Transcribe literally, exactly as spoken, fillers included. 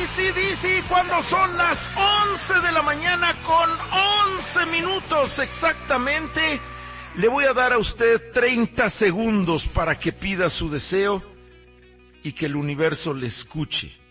A C D C cuando son las once de la mañana con once minutos exactamente. Le voy a dar a usted treinta segundos para que pida su deseo y que el universo le escuche.